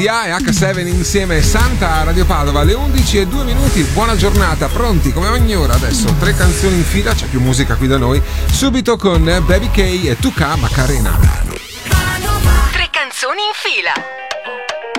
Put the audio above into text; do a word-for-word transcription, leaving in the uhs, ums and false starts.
D A e acca sette insieme Santa a Radio Padova alle undici e due minuti. Buona giornata, pronti come ogni ora adesso. Tre canzoni in fila, c'è più musica qui da noi. Subito con Baby K e Tuca Macarena. Tre canzoni in fila.